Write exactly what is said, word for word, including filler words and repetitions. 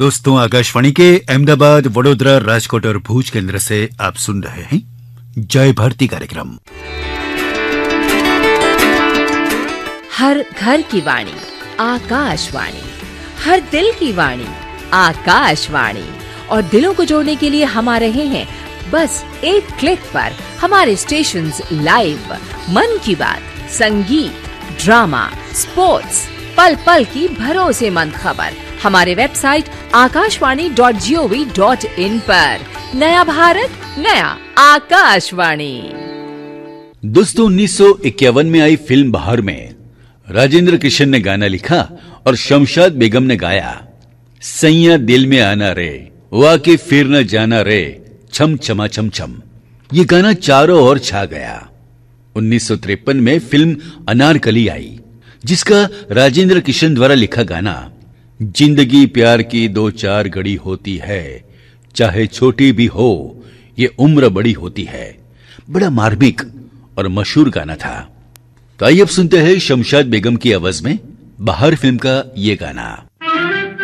दोस्तों, आकाशवाणी के अहमदाबाद, वडोदरा, राजकोट और भूज केंद्र से आप सुन रहे हैं जय भारती कार्यक्रम। हर घर की वाणी आकाशवाणी, हर दिल की वाणी आकाशवाणी। और दिलों को जोड़ने के लिए हम आ रहे हैं बस एक क्लिक पर। हमारे स्टेशंस लाइव, मन की बात, संगीत, ड्रामा, स्पोर्ट्स, पल पल की भरोसेमंद खबर हमारे website Akashvani dot G O V dot in पर। नया भारत, नया आकाशवाणी। दोस्तों, उन्नीस सौ इक्यावन में आई फिल्म बहार में राजेंद्र किशन ने गाना लिखा और शमशाद बेगम ने गाया। सैया दिल में आना रे, वाके फिर न जाना रे, छम छमा छम छम। ये गाना चारों ओर छा गया। उन्नीस सौ तिरपन में फिल्म अनारकली आई, जिसका राजेंद्र किशन द्वारा लिखा गाना जिंदगी प्यार की दो चार घड़ी होती है, चाहे छोटी भी हो ये उम्र बड़ी होती है, बड़ा मार्मिक और मशहूर गाना था। तो आइए अब सुनते हैं शमशाद बेगम की आवाज में बहार फिल्म का ये गाना।